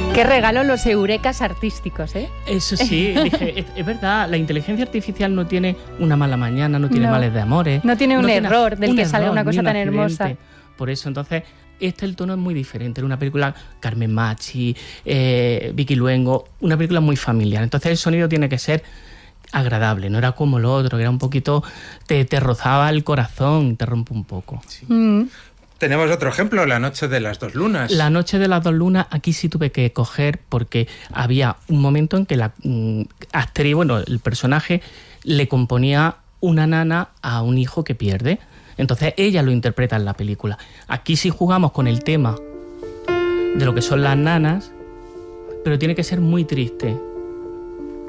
Qué regalo los eurekas artísticos, ¿eh? Eso sí, dije, es verdad, la inteligencia artificial no tiene una mala mañana, no tiene males de amores. No tiene un error del que salga una cosa tan accidente. Hermosa. Por eso, entonces, el tono es muy diferente. Era una película Carmen Machi, Vicky Luengo, una película muy familiar. Entonces el sonido tiene que ser agradable, no era como lo otro, que era un poquito, te rozaba el corazón, te rompe un poco. Sí. Tenemos otro ejemplo, La noche de las dos lunas. La noche de las dos lunas, aquí sí tuve que coger porque había un momento en que la actriz, el personaje, le componía una nana a un hijo que pierde. Entonces ella lo interpreta en la película. Aquí sí jugamos con el tema de lo que son las nanas, pero tiene que ser muy triste.